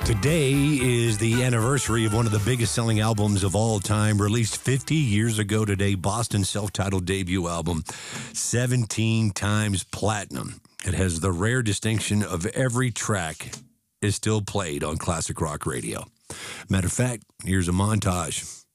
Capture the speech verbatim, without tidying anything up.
Today is the anniversary of one of the biggest selling albums of all time, released fifty years ago today, Boston's self-titled debut album, seventeen times platinum. It has the rare distinction of every track is still played on classic rock radio. Matter of fact, here's a montage